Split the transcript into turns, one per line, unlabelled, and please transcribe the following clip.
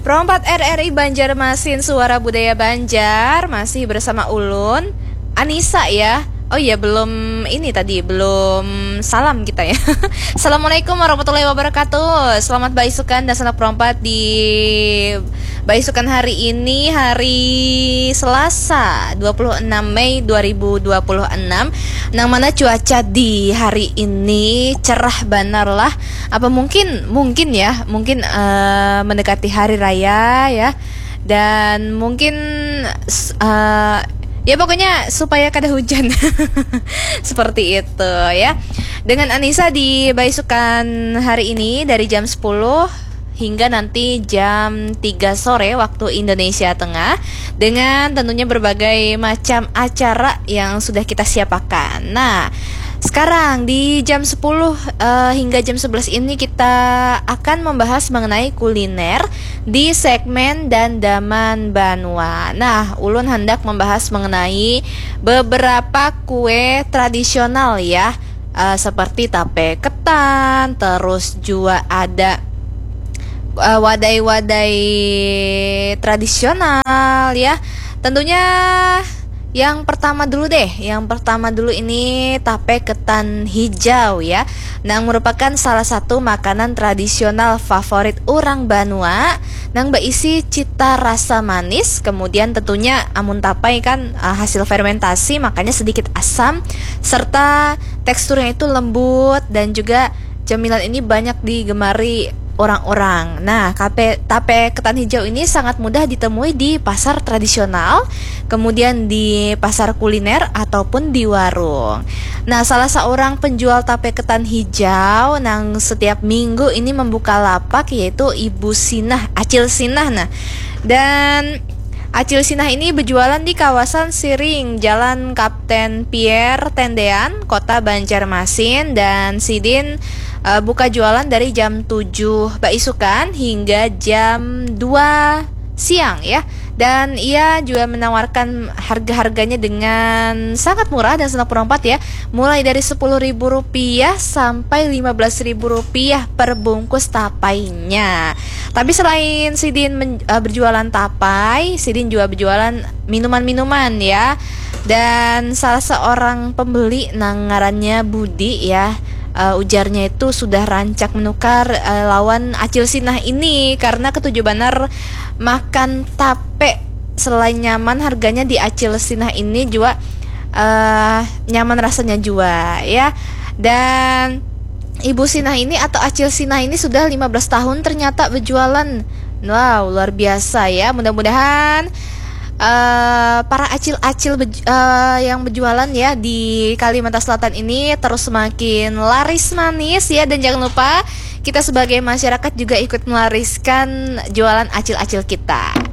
Perompat RRI Banjarmasin Suara Budaya Banjar masih bersama Ulun, Anissa ya. Oh iya, belum salam kita ya. Assalamualaikum warahmatullahi wabarakatuh. Selamat baisukan dan sanak perompat di baisukan hari ini, hari Selasa 26 Mei 2026. Nang mana cuaca di hari ini cerah banar lah. Apa mungkin mendekati hari raya ya. Dan mungkin ya pokoknya supaya kada hujan. Seperti itu ya. Dengan Anissa di baisukan hari ini dari jam 10 hingga nanti jam 3 sore waktu Indonesia Tengah, dengan tentunya berbagai macam acara yang sudah kita siapkan. Nah, sekarang di jam 10 hingga jam 11 ini kita akan membahas mengenai kuliner di segmen Dandaman Banua. Nah, Ulun hendak membahas mengenai beberapa kue tradisional ya, seperti tape ketan, terus juga ada wadai-wadai tradisional ya. Tentunya yang pertama dulu ini tape ketan hijau ya. Nang merupakan salah satu makanan tradisional favorit orang Banua. Nang berisi cita rasa manis, kemudian tentunya amun tapai kan hasil fermentasi, makanya sedikit asam, serta teksturnya itu lembut, dan juga cemilan ini banyak digemari orang-orang. Nah, tape ketan hijau ini sangat mudah ditemui di pasar tradisional, kemudian di pasar kuliner ataupun di warung. Nah, salah seorang penjual tape ketan hijau nang setiap minggu ini membuka lapak, yaitu Ibu Sinah, Acil Sinah. Nah, dan Acil Sinah ini berjualan di kawasan Siring, Jalan Kapten Pierre Tendean, Kota Banjarmasin, dan Sidin buka jualan dari jam 7 baisukan hingga jam 2 siang ya. Dan ia juga menawarkan harga-harganya dengan sangat murah dan senang perompat ya. Mulai dari Rp10.000 sampai Rp15.000 per bungkus tapainya. Tapi selain Sidin berjualan tapai, Sidin juga berjualan minuman-minuman ya. Dan salah seorang pembeli nang ngarannya Budi ya, ujarnya itu sudah rancak menukar lawan Acil Sinah ini, karena ketujuh banar makan tape. Selain nyaman harganya, di Acil Sinah ini juga nyaman rasanya juga ya. Dan Ibu Sinah ini atau Acil Sinah ini sudah 15 tahun ternyata berjualan. Wow, luar biasa ya. Mudah-mudahan para acil-acil yang berjualan ya di Kalimantan Selatan ini terus semakin laris manis ya. Dan jangan lupa kita sebagai masyarakat juga ikut melariskan jualan acil-acil kita.